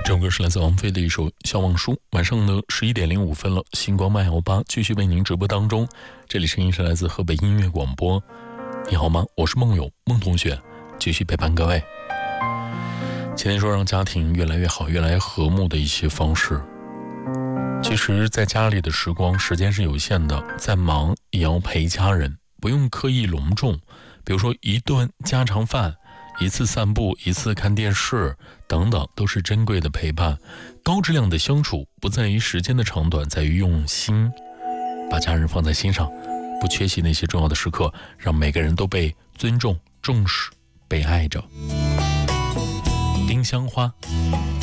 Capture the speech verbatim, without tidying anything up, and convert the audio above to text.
这首歌是来自王菲的一首《笑忘书》。晚上呢十一点零五分了，星光漫游吧继续为您直播当中。这里声音是来自河北音乐广播。你好吗？我是梦友孟同学，继续陪伴各位。今天说让家庭越来越好、越来越和睦的一些方式。其实在家里的时光时间是有限的，再忙也要陪家人，不用刻意隆重，比如说一顿家常饭，一次散步，一次看电视等等，都是珍贵的陪伴。高质量的相处不在于时间的长短，在于用心，把家人放在心上，不缺席那些重要的时刻，让每个人都被尊重、重视、被爱着。丁香花。